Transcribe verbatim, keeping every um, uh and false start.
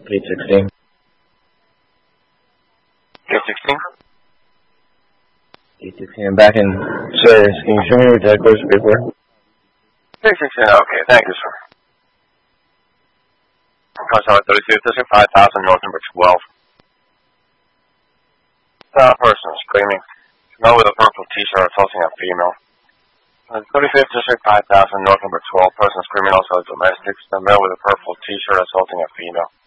eight sixteen. eight sixteen? eight sixteen, I'm back in service. Can you show me what that goes before? eight sixteen, okay, thank you, sir. Customer thirty-fifth District, five thousand, North number twelve. The person screaming. Male with a purple t-shirt assaulting a female. thirty-fifth District, five thousand, North number twelve. Person screaming, also a domestic. The male with a purple t-shirt assaulting a female.